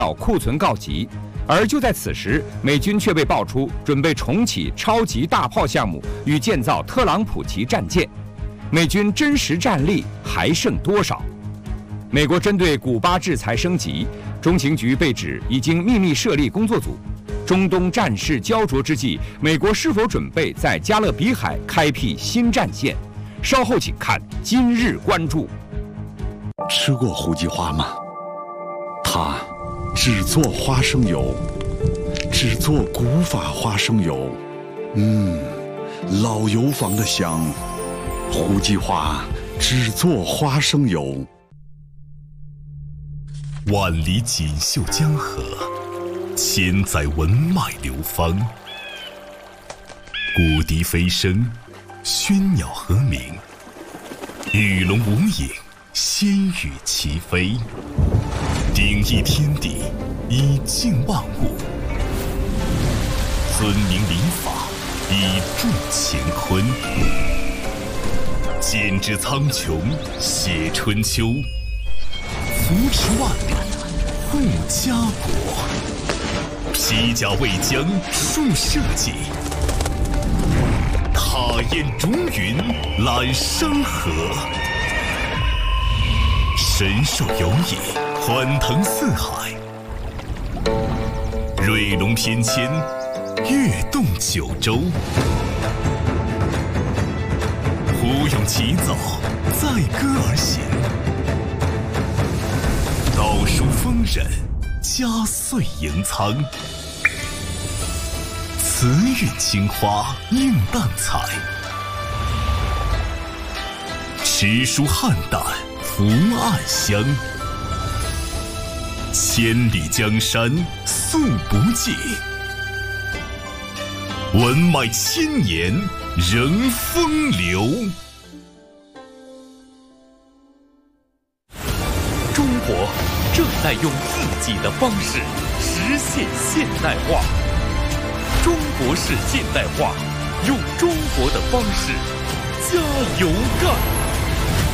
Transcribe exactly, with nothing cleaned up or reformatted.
库存告急。而就在此时，美军却被爆出准备重启超级大炮项目与建造特朗普级战舰。美军真实战力还剩多少？美国针对古巴制裁升级，中情局被指已经秘密设立工作组。中东战事焦灼之际，美国是否准备在加勒比海开辟新战线？稍后请看今日关注。 吃过胡记花吗？它只做花生油，只做古法花生油。嗯，老油坊的香。胡记花只做花生油。 万里锦绣江河，千载文脉流芳。古笛飞声，喧鸟和鸣，鱼龙无影，仙羽齐飞。鼎益天地，以静万物；尊明礼法，以助乾坤。剪纸苍穹，写春秋；扶持万里，护家国。披甲为将，树社稷；踏雁逐云，揽山河。神兽游弋，欢腾四海；瑞龙翩跹，跃动九州。胡咏起早，载歌而行；道书丰稔，家岁盈仓。慈韵青花，映淡彩；诗书汉淡，福暗香。千里江山素不尽，文脉千年仍风流。 中国正在用自己的方式实现现代化。中国式现代化，用中国的方式加油干！